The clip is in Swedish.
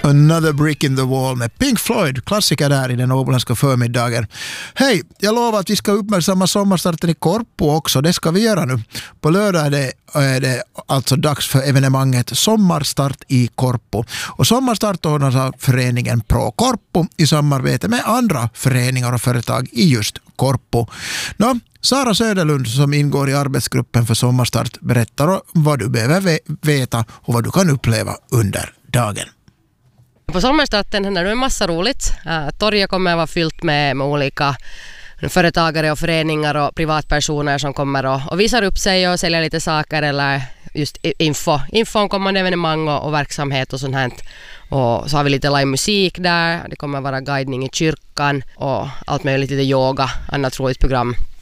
Another Brick in the Wall med Pink Floyd, klassiker där i den åboländska förmiddagen. Hej, jag lovar att vi ska uppmärksamma sommarstarten i Korpo också. Det ska vi göra nu. På lördag är det alltså dags för evenemanget Sommarstart i Korpo. Och sommarstart ordnas av föreningen Pro Korpo i samarbete med andra föreningar och företag i just Korpo. Sara Söderlund som ingår i arbetsgruppen för sommarstart berättar vad du behöver veta och vad du kan uppleva under dagen. På sommarstarten händer det en massa roligt. Torget kommer att vara fyllt med olika företagare och föreningar och privatpersoner som kommer och visar upp sig och säljer lite saker eller just info om kommande evenemang och verksamhet och sånt här. Och så har vi lite live musik där. Det kommer att vara guidning i kyrkan och allt möjligt, lite yoga, annat roligt program.